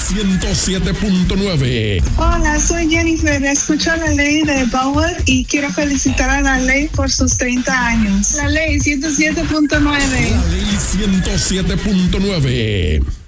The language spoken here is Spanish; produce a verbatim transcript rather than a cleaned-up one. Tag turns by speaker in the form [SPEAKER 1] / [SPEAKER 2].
[SPEAKER 1] ciento siete punto nueve.
[SPEAKER 2] Hola, soy Jennifer. Escucho la ley de Power y quiero felicitar a la ley por sus treinta años. La ley ciento siete punto nueve.
[SPEAKER 1] La ley ciento siete punto nueve.